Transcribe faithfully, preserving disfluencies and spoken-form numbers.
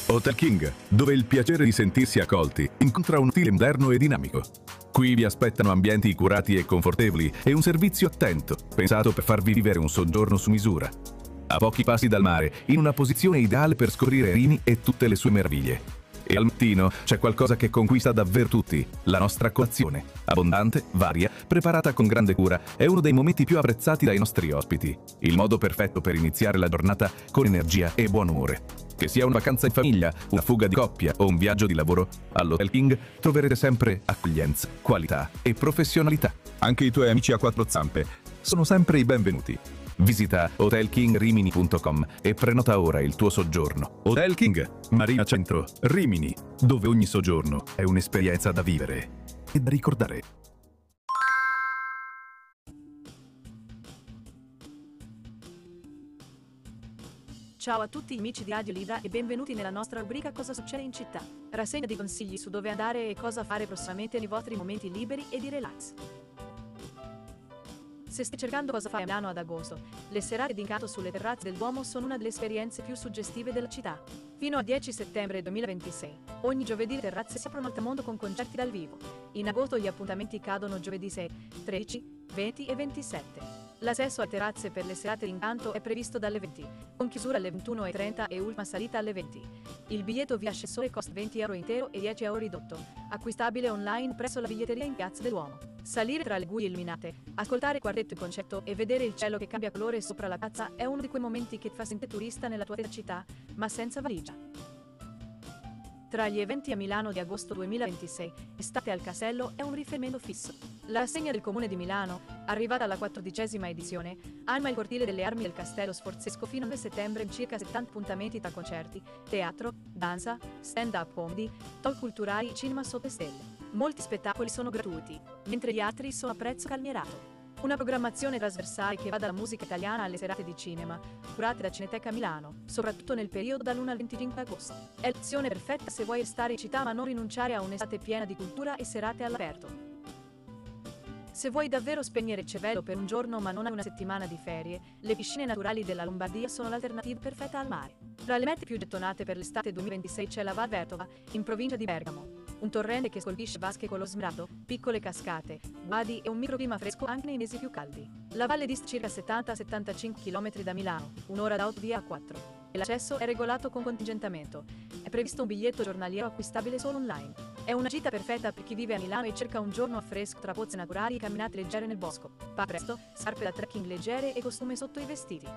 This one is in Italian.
Hotel King, dove il piacere di sentirsi accolti incontra un stile moderno e dinamico. Qui vi aspettano ambienti curati e confortevoli e un servizio attento, pensato per farvi vivere un soggiorno su misura. A pochi passi dal mare, in una posizione ideale per scoprire Rimini e tutte le sue meraviglie. E al mattino c'è qualcosa che conquista davvero tutti, la nostra colazione. Abbondante, varia, preparata con grande cura, è uno dei momenti più apprezzati dai nostri ospiti. Il modo perfetto per iniziare la giornata con energia e buon umore. Che sia una vacanza in famiglia, una fuga di coppia o un viaggio di lavoro, all'Hotel King troverete sempre accoglienza, qualità e professionalità. Anche i tuoi amici a quattro zampe sono sempre i benvenuti. Visita hotel king rimini punto com e prenota ora il tuo soggiorno. Hotel King, Marina Centro, Rimini, dove ogni soggiorno è un'esperienza da vivere e da ricordare. Ciao a tutti amici di Radio Libra e benvenuti nella nostra rubrica Cosa succede in città. Rassegna di consigli su dove andare e cosa fare prossimamente nei vostri momenti liberi e di relax. Se stai cercando cosa fare a Milano ad agosto, le serate d'incanto sulle terrazze del Duomo sono una delle esperienze più suggestive della città. Fino al dieci settembre duemilaventisei, ogni giovedì le terrazze si aprono al tramonto con concerti dal vivo. In agosto gli appuntamenti cadono giovedì sei, tredici, venti e ventisette. L'accesso a terrazze per le serate d'incanto è previsto dalle venti, con chiusura alle ventuno e trenta e ultima salita alle venti. Il biglietto via ascensore costa venti euro intero e dieci euro ridotto, acquistabile online presso la biglietteria in Piazza del Duomo. Salire tra le guglie illuminate, ascoltare il quartetto in concerto e vedere il cielo che cambia colore sopra la piazza è uno di quei momenti che ti fa sentire turista nella tua città, ma senza valigia. Tra gli eventi a Milano di agosto duemilaventisei, Estate al Castello è un riferimento fisso. La rassegna del Comune di Milano, arrivata alla quattordicesima edizione, anima il cortile delle armi del Castello Sforzesco fino al nove settembre in circa settanta appuntamenti tra concerti, teatro, danza, stand-up comedy, talk culturali, cinema sotto le stelle. Molti spettacoli sono gratuiti, mentre gli altri sono a prezzo calmierato. Una programmazione trasversale che va dalla musica italiana alle serate di cinema, curate da Cineteca Milano, soprattutto nel periodo dall'primo al venticinque agosto. È l'opzione perfetta se vuoi restare in città ma non rinunciare a un'estate piena di cultura e serate all'aperto. Se vuoi davvero spegnere il cervello per un giorno ma non hai una settimana di ferie, le piscine naturali della Lombardia sono l'alternativa perfetta al mare. Tra le mete più gettonate per l'estate duemilaventisei c'è la Val Vertova, in provincia di Bergamo. Un torrente che scolpisce vasche color smeraldo, piccole cascate, guadi e un microclima fresco anche nei mesi più caldi. La valle dista circa settanta settantacinque chilometri da Milano, un'ora d'autovia a quattro. E l'accesso è regolato con contingentamento. È previsto un biglietto giornaliero acquistabile solo online. È una gita perfetta per chi vive a Milano e cerca un giorno a fresco tra pozze naturali e camminate leggere nel bosco. Pa presto, scarpe da trekking leggere e costume sotto i vestiti.